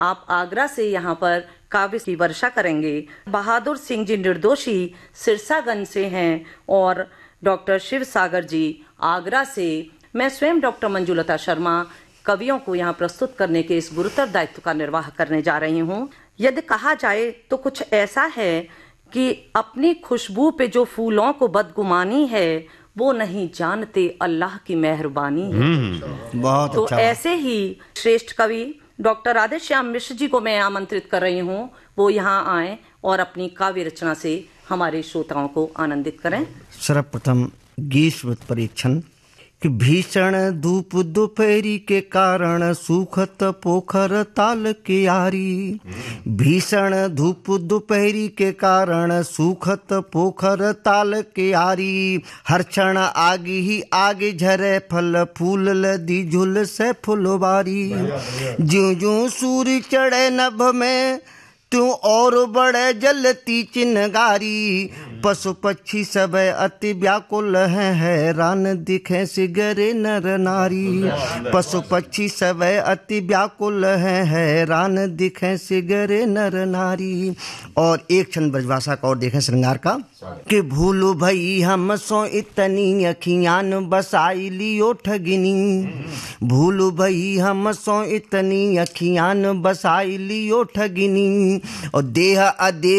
आप आगरा से यहाँ पर काव्य की वर्षा करेंगे। बहादुर सिंह जी निर्दोशी सिरसागंज से हैं और डॉक्टर शिव सागर जी आगरा से। मैं स्वयं डॉक्टर मंजुलता शर्मा कवियों को यहाँ प्रस्तुत करने के इस गुरुतर दायित्व का निर्वाह करने जा रही हूँ। यदि कहा जाए तो कुछ ऐसा है कि अपनी खुशबू पे जो फूलों को बदगुमानी है वो नहीं जानते अल्लाह की मेहरबानी है। बहुत तो अच्छा। ऐसे ही श्रेष्ठ कवि डॉक्टर राधेश्याम मिश्र जी को मैं आमंत्रित कर रही हूँ, वो यहाँ आए और अपनी काव्य रचना से हमारे श्रोताओं को आनंदित करें। सर्वप्रथम ग्रीष्म परीक्षण कि भीषण धूप दोपहरी के कारण सूखत पोखर ताल की यारी। भीषण धूप दोपहरी के कारण सूखत पोखर ताल की यारी। हर क्षण आगे ही आगे झरे फल फूल लदी झुल से फुलवारी। ज्यों ज्यों सूर्य चढ़े नभ में त्यों और बढ़े जलती चिनगारी। पशु पक्षी सब अति व्याकुल हैं, हैरान दिखे सिगरे नर नारी। पशु पक्षी सब अति व्याकुल हैं, हैरान दिखे सिगरे नर नारी। और एक छंद ब्रजभाषा का और देखें श्रृंगार का कि भूलू भई हम सो इतनी अखियान बसाई लियो ठगिनी। भूलू भई हम सो इतनी अखियान बसाई लियो ठगिनी। और देह अदेह